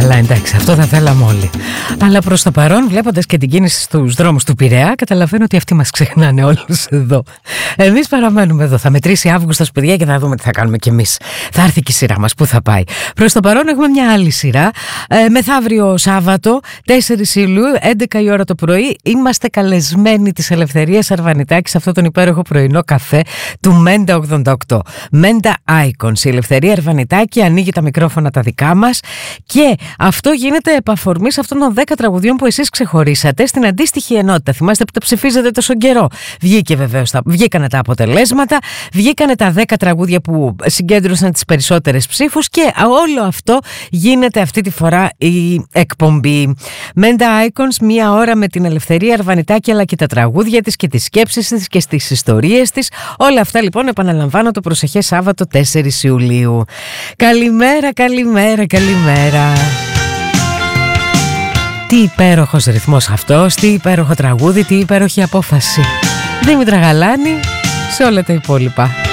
καλά, εντάξει, αυτό θα θέλαμε όλοι. Αλλά προς το παρόν, βλέποντας και την κίνηση στους δρόμους του Πειραιά, καταλαβαίνω ότι αυτοί μας ξεχνάνε όλους εδώ. Εμείς παραμένουμε εδώ. Θα μετρήσει Αύγουστος, παιδιά, και θα δούμε τι θα κάνουμε κι εμείς. Θα έρθει και η σειρά μας. Πού θα πάει? Προς το παρόν έχουμε μια άλλη σειρά. Μεθαύριο Σάββατο, 4 Ιουλίου, 11 η ώρα το πρωί, είμαστε καλεσμένοι της Ελευθερίας Αρβανιτάκη σε αυτόν τον υπέροχο πρωινό καφέ του Μέντα 88. Μέντα Icons. Η Ελευθερία Αρβανιτάκη ανοίγει τα μικρόφωνα τα δικά μας και αυτό γίνεται επ' αφορμής αυτών των 10 τραγουδιών που εσείς ξεχωρίσατε στην αντίστοιχη ενότητα. Θυμάστε που τα ψηφίζετε τόσο καιρό? Βγήκανε τα αποτελέσματα, βγήκανε τα 10 τραγούδια που συγκέντρωσαν τις περισσότερες ψήφους και όλο αυτό γίνεται αυτή τη φορά η εκπομπή. Μέντα Icons, μία ώρα με την Ελευθερία Αρβανιτάκη, αλλά και τα τραγούδια της και τις σκέψεις της και τις ιστορίες της. Όλα αυτά λοιπόν επαναλαμβάνω το προσεχές Σάββατο 4 Ιουλίου. Καλημέρα, καλημέρα, καλημέρα. Τι υπέροχος ρυθμός αυτός, τι υπέροχο τραγούδι, τι υπέροχη απόφαση. Δήμητρα Γαλάνη σε όλα τα υπόλοιπα.